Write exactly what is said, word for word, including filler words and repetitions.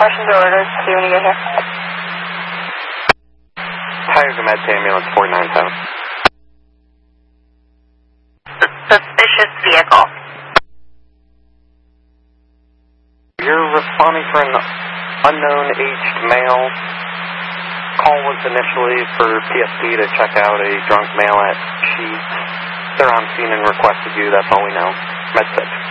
questions or orders to when you get here? Tiger Med Ambulance four nine seven. Suspicious vehicle. You're responding for an unknown aged male. Call was initially for P S D to check out a drunk male at Sheets. They're on scene and requested you, that's all we know. Med six.